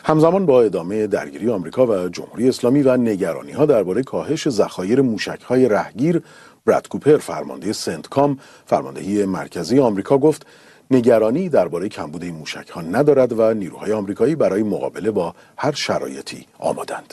همزمان با ادامه درگیری آمریکا و جمهوری اسلامی و نگرانی‌ها درباره کاهش ذخایر موشک‌های رهگیر، براد کوپر فرمانده سنتکام، فرماندهی مرکزی آمریکا گفت نگرانی درباره کمبود این موشک‌ها ندارد و نیروهای آمریکایی برای مقابله با هر شرایطی آمادند.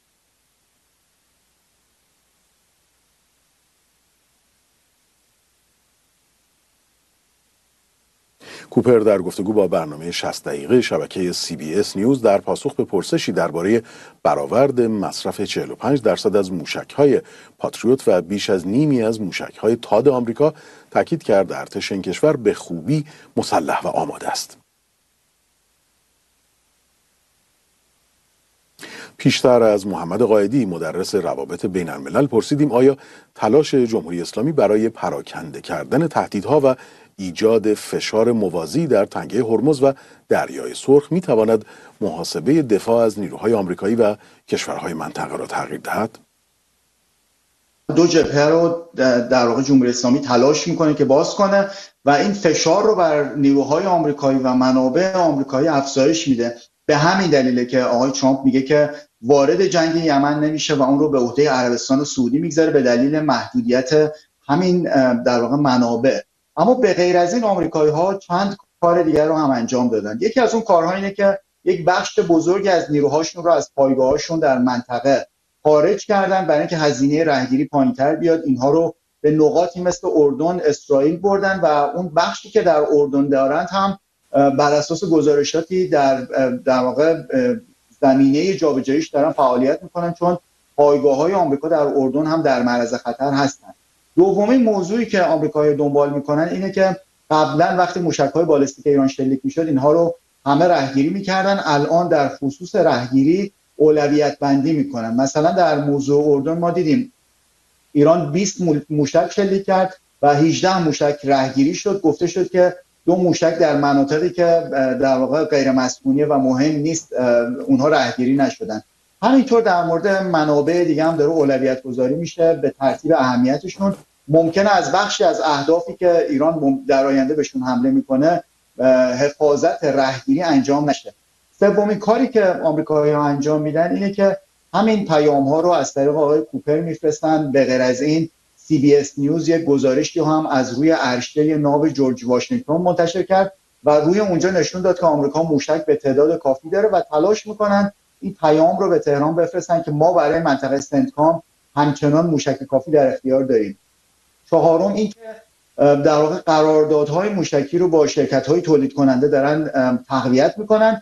کوپر در گفتگو با برنامه 60 دقیقه شبکه CBS نیوز در پاسخ به پرسشی درباره برآورد مصرف 45% از موشک‌های پاتریوت و بیش از نیمی از موشک‌های تاد آمریکا تاکید کرد ارتش این کشور به خوبی مسلح و آماده است. پیشتر از محمد قائدی مدرس روابط بین الملل پرسیدیم آیا تلاش جمهوری اسلامی برای پراکنده کردن تهدیدها و ایجاد فشار موازی در تنگه هرمز و دریای سرخ میتواند محاسبه دفاع از نیروهای آمریکایی و کشورهای منطقه را تغییر دهد؟ دو جبهه رو در واقع جمهوری اسلامی تلاش میکنه که باز کنه و این فشار رو بر نیروهای آمریکایی و منابع آمریکایی افزایش میده. به همین دلیله که آقای ترامپ میگه که وارد جنگ یمن نمیشه و اون رو به عهده عربستان و سعودی میگذاره به دلیل محدودیت همین در واقع منابع. اما به غیر از این آمریکایی‌ها چند کار دیگر رو هم انجام دادن. یکی از اون کارها اینه که یک بخش بزرگی از نیروهاشون رو از پایگاهاشون در منطقه خارج کردن برای اینکه هزینه رهگیری پایین‌تر بیاد. اینها رو به نقاطی مثل اردن، اسرائیل بردن و اون بخشی که در اردن دارند هم بر اساس گزارشاتی در واقع زمینه جابجاییش دارن فعالیت میکنن، چون پایگاه‌های آمریکا در اردن هم در معرض خطر هستن. دومین موضوعی که آمریکایی‌ها دنبال میکنن اینه که قبلا وقتی موشک‌های بالستیک ایران شلیک میشد اینها رو همه رهگیری میکردن، الان در خصوص رهگیری اولویت بندی میکنن. مثلا در موضوع اردن ما دیدیم ایران 20 موشک شلیک کرد و 18 موشک رهگیری شد. گفته شد که 2 موشک در مناطقی که در واقع غیر مسکونی و مهم نیست اونها رهگیری نشدن. همینطور در مورد منابع دیگه هم داره اولویت گذاری میشه به ترتیب اهمیتشون. ممکنه از بخشی از اهدافی که ایران در آینده بهشون حمله میکنه حفاظت رهگیری انجام نشه. سومین کاری که آمریکایی‌ها انجام میدن اینه که همین پیام‌ها رو از طریق آقای کوپر میفرستن. به غیر از این CBS نیوز یک گزارشی هم از روی عرشه ناو جورج واشنگتن منتشر کرد و روی اونجا نشون داد که آمریکا موشک به تعداد کافی داره و تلاش میکنن این پیام رو به تهران بفرستن که ما برای منطقه سنتکام همچنان موشک کافی در اختیار داریم. چهارم این که در واقع قراردادهای موشکی رو با شرکت‌های تولید کننده دارن تقویت میکنن.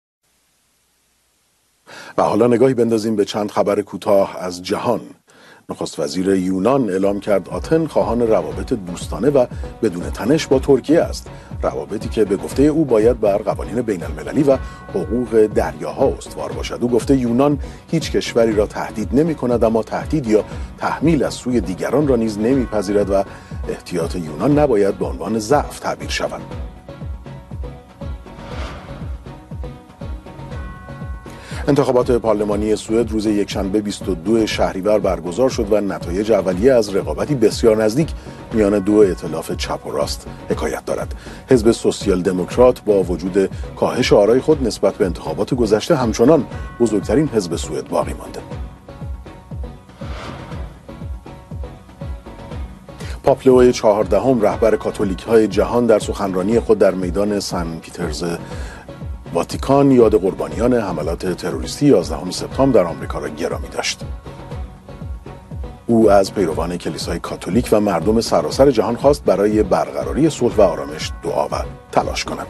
و حالا نگاهی بندازیم به چند خبر کوتاه از جهان. نخست وزیر یونان اعلام کرد آتن خواهان روابط دوستانه و بدون تنش با ترکیه است، روابطی که به گفته او باید بر قوانین بین المللی و حقوق دریاها استوار باشد. او گفته یونان هیچ کشوری را تهدید نمی کند، اما تهدید یا تحمیل از سوی دیگران را نیز نمیپذیرد و احتیاط یونان نباید به عنوان ضعف تعبیر شود. انتخابات پارلمانی سوئد روز یکشنبه 22 شهریور برگزار شد و نتایج اولیه از رقابتی بسیار نزدیک میان دو ائتلاف چپ و راست حکایت دارد. حزب سوسیال دموکرات با وجود کاهش آرای خود نسبت به انتخابات گذشته همچنان بزرگترین حزب سوئد باقی مانده. پاپ لئو 14 رهبر کاتولیک‌های جهان در سخنرانی خود در میدان سن پیترز واتیکان یاد قربانیان حملات تروریستی 11 سپتامبر در آمریکا را گرامی داشت. او از پیروان کلیسای کاتولیک و مردم سراسر جهان خواست برای برقراری صلح و آرامش دعا و تلاش کنند.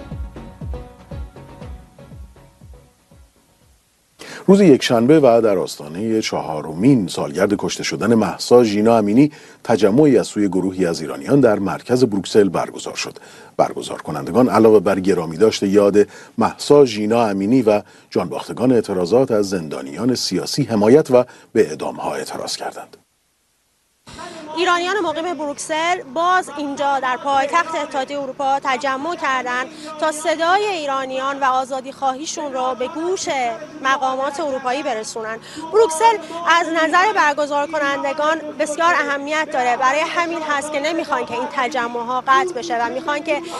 روز یکشنبه و در آستانه 4مین سالگرد کشته شدن مهسا ژینا امینی تجمعی از سوی گروهی از ایرانیان در مرکز بروکسل برگزار شد. برگزار کنندگان علاوه بر گرامیداشت یاد مهسا ژینا امینی و جانباختگان اعتراضات از زندانیان سیاسی حمایت و به اعدام‌ها اعتراض کردند. ایرانیان مقیم بروکسل باز اینجا در پایتخت اتحادیه اروپا تجمع کردند تا صدای ایرانیان و آزادی خواهیشون را به گوش مقامات اروپایی برسونن. بروکسل از نظر برگزار کنندگان بسیار اهمیت داره، برای همین هست که نمیخوان که این تجمع‌ها قطع بشه و میخوان که